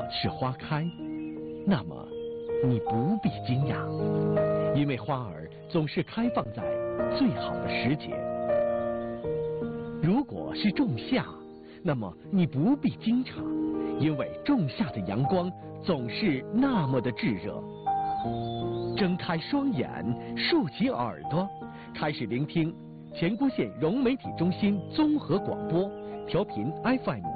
是花开，那么你不必惊讶，因为花儿总是开放在最好的时节。如果是仲夏，那么你不必惊诧，因为仲夏的阳光总是那么的炙热。睁开双眼，竖起耳朵，开始聆听前郭县融媒体中心综合广播，调频 FM